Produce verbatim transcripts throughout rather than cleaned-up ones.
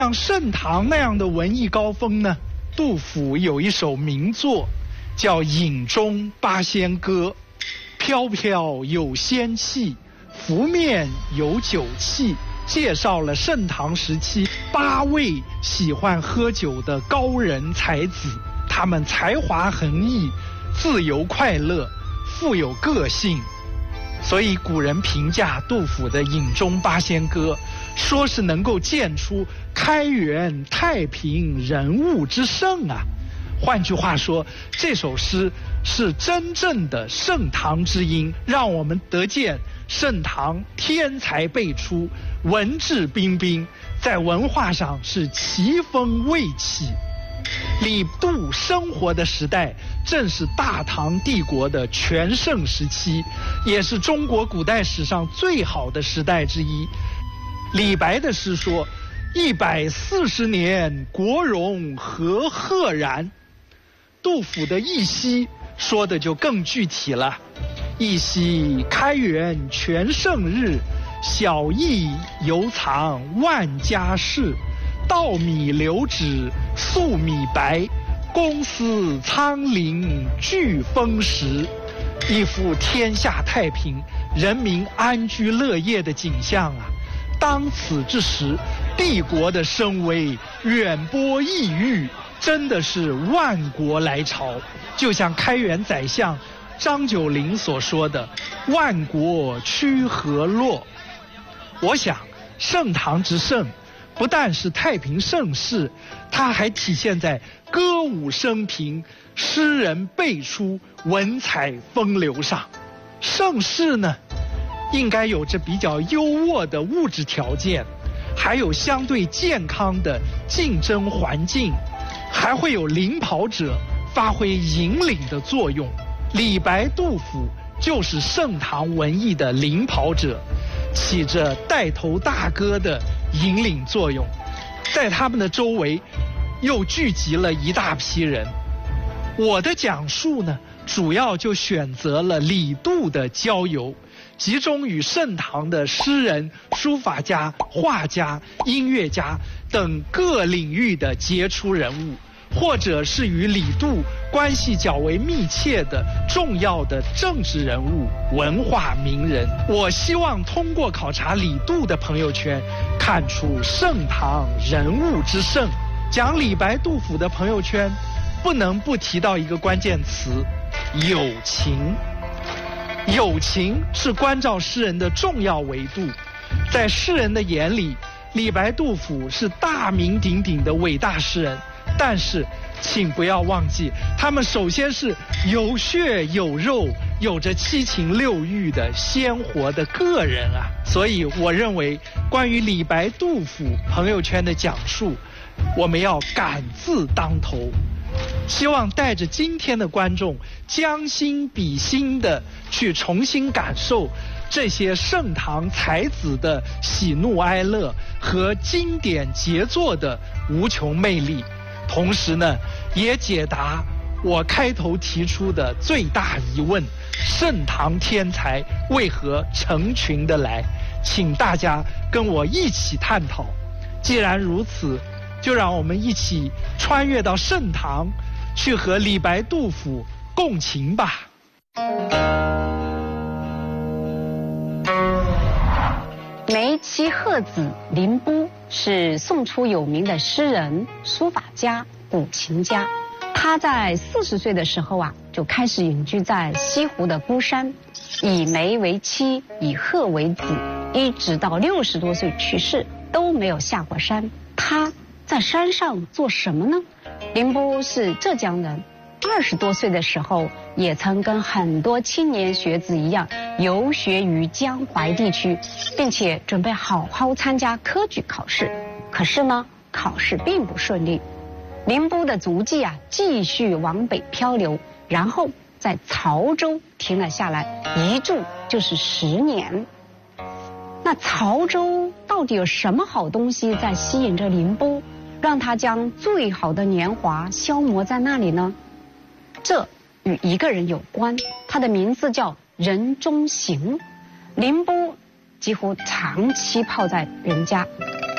像盛唐那样的文艺高峰呢，杜甫有一首名作，叫《饮中八仙歌》，飘飘有仙气，拂面有酒气，介绍了盛唐时期八位喜欢喝酒的高人才子，他们才华横溢，自由快乐，富有个性。所以古人评价杜甫的《饮中八仙歌》，说是能够见出开元太平人物之盛啊。换句话说，这首诗是真正的盛唐之音，让我们得见盛唐天才辈出，文质彬彬，在文化上是奇峰未起。李杜生活的时代正是大唐帝国的全盛时期，也是中国古代史上最好的时代之一。李白的诗说：“一百四十年，国荣和赫然。”杜甫的《忆昔》说的就更具体了：“忆昔开元全盛日，小邑犹藏万家室。稻米流脂粟米白，公司仓廪俱丰实。”一副天下太平、人民安居乐业的景象啊！当此之时，帝国的声威远播异域，真的是万国来朝。就像开元宰相张九龄所说的：“万国趋和落。”我想，盛唐之盛，不但是太平盛世，它还体现在歌舞升平、诗人辈出、文采风流上。盛世呢，应该有着比较优渥的物质条件，还有相对健康的竞争环境，还会有领跑者发挥引领的作用。李白、杜甫就是盛唐文艺的领跑者，起着带头大哥的引领作用。在他们的周围又聚集了一大批人。我的讲述呢，主要就选择了李杜的郊游，集中与盛唐的诗人、书法家、画家、音乐家等各领域的杰出人物，或者是与李杜关系较为密切的重要的政治人物、文化名人。我希望通过考察李杜的朋友圈，看出盛唐人物之盛。讲李白、杜甫的朋友圈，不能不提到一个关键词：友情。友情是关照诗人的重要维度。在诗人的眼里，李白、杜甫是大名鼎鼎的伟大诗人，但是请不要忘记，他们首先是有血有肉、有着七情六欲的鲜活的个人啊。所以我认为，关于李白、杜甫朋友圈的讲述，我们要敢字当头，希望带着今天的观众将心比心的去重新感受这些盛唐才子的喜怒哀乐和经典杰作的无穷魅力，同时呢，也解答我开头提出的最大疑问：盛唐天才为何成群的来？请大家跟我一起探讨。既然如此，就让我们一起穿越到盛唐，去和李白、杜甫共情吧。 梅妻鹤子林逋是宋初有名的诗人、书法家、古琴家。他在四十岁的时候啊，就开始隐居在西湖的孤山，以梅为妻，以鹤为子，一直到六十多岁去世都没有下过山。他在山上做什么呢？林逋是浙江人，二十多岁的时候也曾跟很多青年学子一样游学于江淮地区，并且准备好好参加科举考试。可是呢，考试并不顺利。林逋的足迹啊，继续往北漂流，然后在曹州停了下来，一住就是十年。那曹州到底有什么好东西在吸引着林逋，让他将最好的年华消磨在那里呢？这与一个人有关，他的名字叫任中行。林逋几乎长期泡在人家，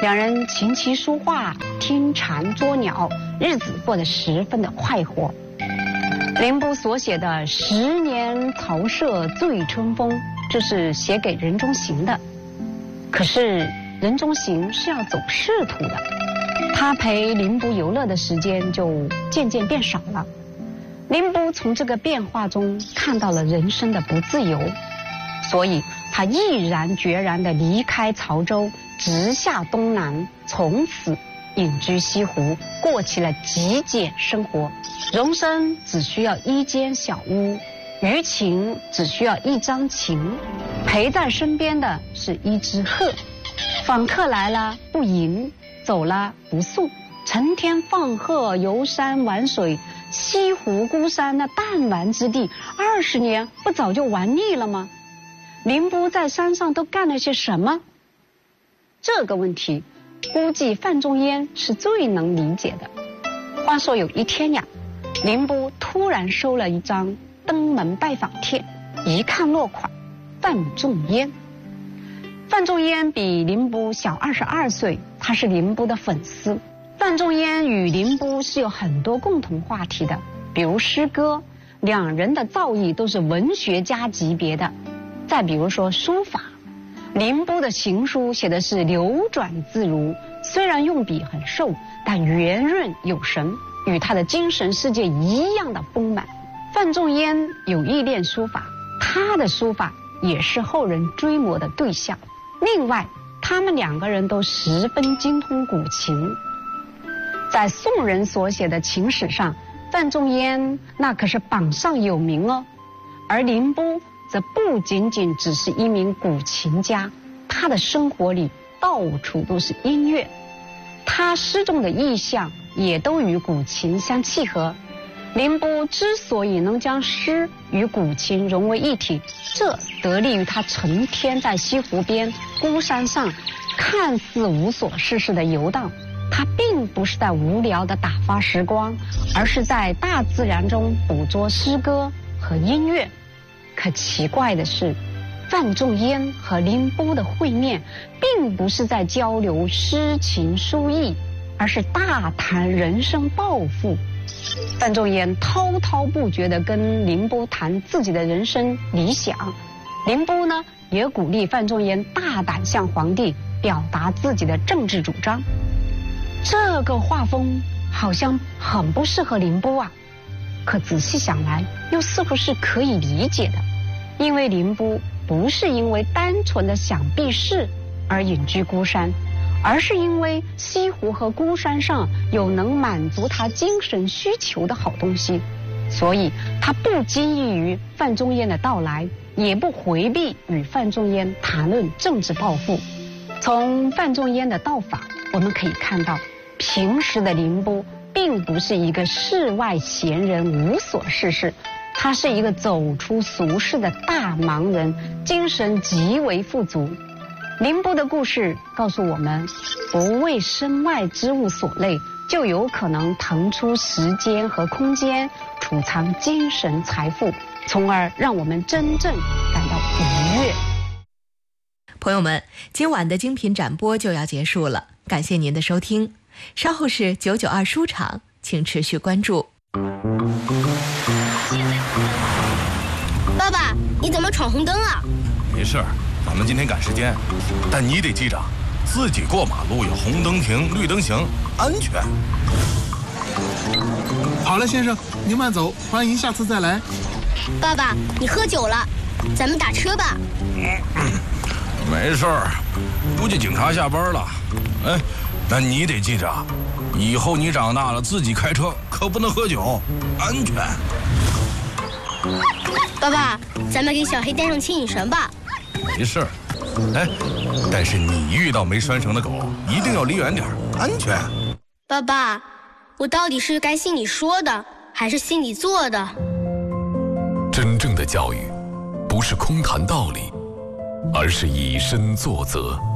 两人琴棋书画、听蝉捉鸟，日子过得十分的快活。林逋所写的《十年草舍醉春风》就是写给任中行的。可是任中行是要走仕途的，他陪林逋游乐的时间就渐渐变少了。林逋从这个变化中看到了人生的不自由，所以他毅然决然地离开曹州，直下东南，从此隐居西湖，过起了极简生活。容身只需要一间小屋，于琴只需要一张琴，陪在身边的是一只鹤。访客来了不迎，走了不送，成天放鹤游山玩水。西湖孤山那弹丸之地，二十年不早就玩腻了吗？林逋在山上都干了些什么？这个问题，估计范仲淹是最能理解的。话说有一天呀，林逋突然收了一张登门拜访帖，一看落款范仲淹。范仲淹比林逋小二十二岁，他是林逋的粉丝。范仲淹与林逋是有很多共同话题的，比如诗歌，两人的造诣都是文学家级别的。再比如说书法，林逋的行书写的是流转自如，虽然用笔很瘦，但圆润有神，与他的精神世界一样的丰满。范仲淹有意练书法，他的书法也是后人追摹的对象。另外，他们两个人都十分精通古琴。在宋人所写的琴史上，范仲淹那可是榜上有名哦。而林逋则不仅仅只是一名古琴家，他的生活里到处都是音乐，他诗中的意象也都与古琴相契合。林逋之所以能将诗与古琴融为一体，这得力于他成天在西湖边、孤山上看似无所事事的游荡。他并不是在无聊的打发时光，而是在大自然中捕捉诗歌和音乐。可奇怪的是，范仲淹和林逋的会面并不是在交流诗情书意，而是大谈人生抱负。范仲淹滔滔不绝地跟林逋谈自己的人生理想，林逋呢也鼓励范仲淹大胆向皇帝表达自己的政治主张。这个画风好像很不适合林逋啊，可仔细想来又似乎是可以理解的，因为林逋不是因为单纯的想避世而隐居孤山，而是因为西湖和孤山上有能满足他精神需求的好东西，所以他不激意于范仲淹的到来，也不回避与范仲淹谈论政治抱负。从范仲淹的道法我们可以看到，平时的林逋并不是一个世外闲人无所事事，他是一个走出俗世的大忙人，精神极为富足。林逋的故事告诉我们，不为身外之物所累，就有可能腾出时间和空间储藏精神财富，从而让我们真正感到愉悦。 朋友们，今晚的精品展播就要结束了，感谢您的收听。稍后是九九二书场，请持续关注。 爸爸，你怎么闯红灯啊？ 没事儿，咱们今天赶时间，但你得记着，自己过马路有红灯停，绿灯行，安全。 好了，先生，您慢走，欢迎下次再来。 爸爸，你喝酒了，咱们打车吧。 嗯，没事儿，估计警察下班了。哎，但你得记着，以后你长大了自己开车可不能喝酒，安全。 爸爸，咱们给小黑带上牵引绳吧。 没事儿，哎，但是你遇到没拴绳的狗，一定要离远点，安全。 爸爸，我到底是该信你说的，还是信你做的？ 真正的教育，不是空谈道理，而是以身作则。